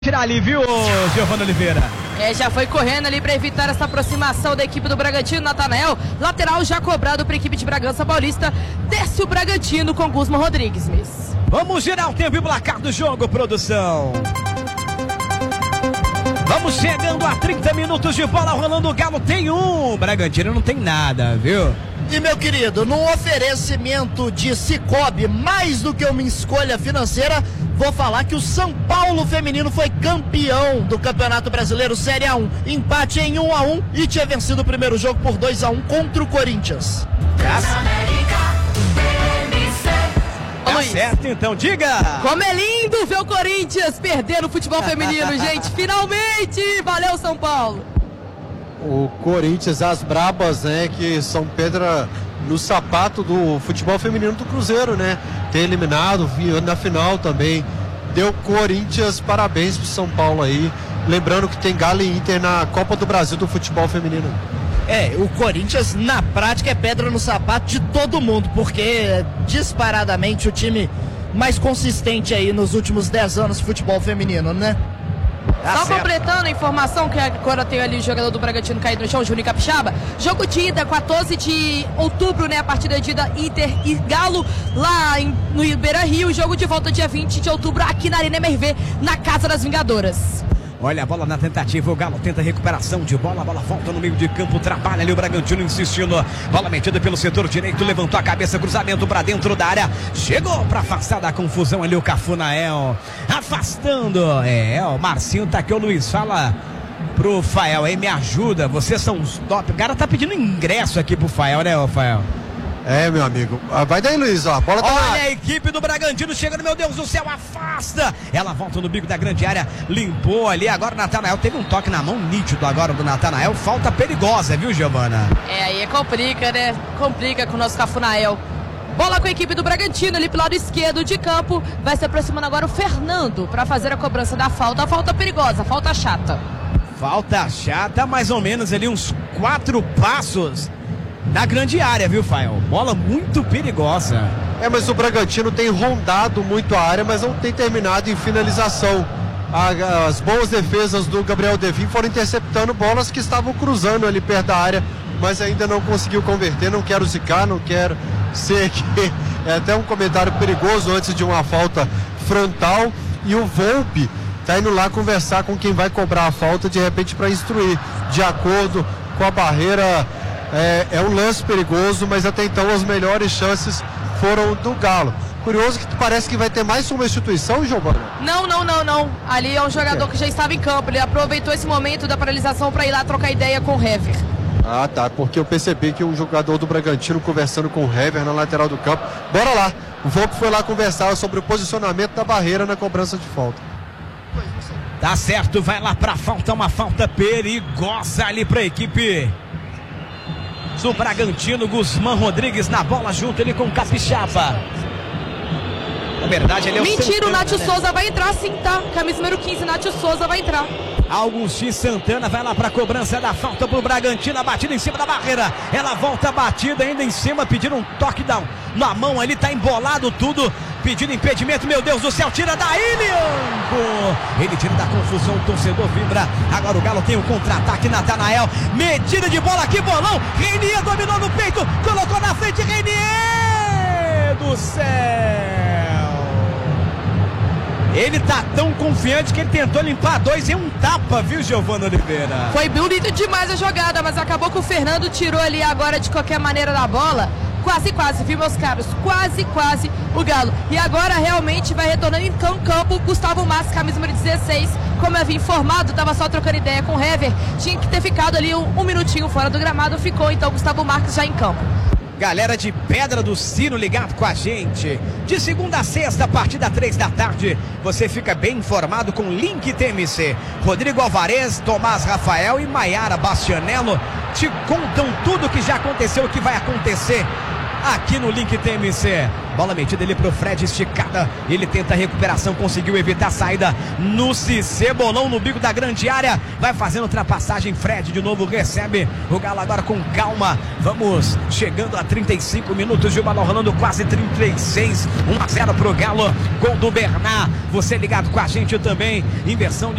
Tirar ali, viu, Giovana Oliveira? Já foi correndo ali para evitar essa aproximação da equipe do Bragantino. Natanael, lateral já cobrado para a equipe de Bragança Paulista. Desce o Bragantino com Guzmán Rodrigues, Miss. Vamos girar o tempo e placar do jogo, produção. Vamos chegando a 30 minutos de bola rolando. O Galo tem um, Bragantino não tem nada, viu? E meu querido, num oferecimento de Cicobi, mais do que uma escolha financeira, vou falar que o São Paulo feminino foi campeão do Campeonato Brasileiro Série A1. Empate em 1-1 e tinha vencido o primeiro jogo por 2-1 contra o Corinthians. Tá certo, então, diga! Como é lindo ver o Corinthians perder no futebol feminino, gente. Finalmente! Valeu, São Paulo! O Corinthians, as brabas, né, que são pedra no sapato do futebol feminino do Cruzeiro, né? Ter eliminado, na final também. Deu Corinthians, parabéns pro São Paulo aí. Lembrando que tem Galo e Inter na Copa do Brasil do futebol feminino. O Corinthians na prática é pedra no sapato de todo mundo, porque é disparadamente o time mais consistente aí nos últimos 10 anos de futebol feminino, né? Só completando a informação que agora tem ali o jogador do Bragantino caído no chão, Júnior Capixaba. Jogo de ida, 14 de outubro, né? A partida de ida Inter e Galo lá no Beira-Rio. Jogo de volta dia 20 de outubro aqui na Arena MRV, na Casa das Vingadoras. Olha a bola na tentativa, o Galo tenta recuperação de bola, a bola volta no meio de campo, trabalha ali o Bragantino insistindo, bola metida pelo setor direito, levantou a cabeça, cruzamento para dentro da área, chegou para afastar da confusão ali o Cafunael, afastando, o Marcinho tá aqui, o Luiz, fala pro Fael, aí me ajuda, vocês são os top, o cara tá pedindo ingresso aqui pro Fael, né, Fael? Meu amigo. Vai daí, Luiz, ó. A bola tá Olha a equipe do Bragantino chegando, meu Deus do céu, afasta. Ela volta no bico da grande área, limpou ali. Agora o Natanael teve um toque na mão nítido agora do Natanael. Falta perigosa, viu, Giovana? Aí complica, né? Complica com o nosso Cafunael. Bola com a equipe do Bragantino ali pro lado esquerdo de campo. Vai se aproximando agora o Fernando para fazer a cobrança da falta. Falta perigosa, falta chata. Falta chata, mais ou menos ali uns 4 passos na grande área, viu, Fael? Bola muito perigosa. Mas o Bragantino tem rondado muito a área, mas não tem terminado em finalização. As boas defesas do Gabriel Devin foram interceptando bolas que estavam cruzando ali perto da área, mas ainda não conseguiu converter. Não quero zicar, não quero ser aqui. É até um comentário perigoso antes de uma falta frontal. E o Volpe tá indo lá conversar com quem vai cobrar a falta, de repente para instruir, de acordo com a barreira. É um lance perigoso, mas até então as melhores chances foram do Galo. Curioso que parece que vai ter mais substituição, Giovana? Não. Ali é um jogador que já estava em campo. Ele aproveitou esse momento da paralisação para ir lá trocar ideia com o Hever. Tá, porque eu percebi que um jogador do Bragantino conversando com o Hever na lateral do campo. Bora lá, o Volpe foi lá conversar sobre o posicionamento da barreira na cobrança de falta. Tá certo, vai lá pra falta, uma falta perigosa ali pra equipe do Bragantino. Guzmán Rodrigues na bola junto ele com o Capixaba. Na verdade ele é o mentira, Santana, o Nátio né? Souza vai entrar sim, tá? Camisa número 15, Nátio Souza vai entrar. Augustin Santana vai lá pra cobrança da falta pro Bragantino, a batida em cima da barreira, ela volta a batida ainda em cima, pedindo um toque na mão ali, tá embolado tudo, pedindo impedimento, meu Deus do céu, tira daí, Lianco! Ele tira da confusão, o torcedor vibra, agora o Galo tem um contra-ataque, Natanael, metida de bola aqui, bolão, Reinier dominou no peito, colocou na frente, Reinier do céu! Ele tá tão confiante que ele tentou limpar 2 em um tapa, viu, Giovana Oliveira? Foi bonito demais a jogada, mas acabou que o Fernando tirou ali agora de qualquer maneira da bola. Quase, viu, meus caros? Quase o Galo. E agora realmente vai retornando em campo Gustavo Massa, camisa número 16. Como eu havia informado, tava só trocando ideia com o Hever. Tinha que ter ficado ali um minutinho fora do gramado. Ficou então Gustavo Marques já em campo. Galera de Pedra do Sino ligado com a gente. De segunda a sexta, a partir das 3 da tarde, você fica bem informado com Link TMC. Rodrigo Alvarez, Tomás Rafael e Maiara Bastianello te contam tudo o que já aconteceu, o que vai acontecer aqui no Link TMC. Bola metida ali pro Fred, esticada. Ele tenta a recuperação, conseguiu evitar a saída no Cissé. Bolão no bico da grande área. Vai fazendo ultrapassagem. Fred de novo recebe. O Galo agora com calma. Vamos chegando a 35 minutos de uma bola rolando, quase 36. 1-0 pro Galo. Gol do Bernard. Você ligado com a gente também. Inversão de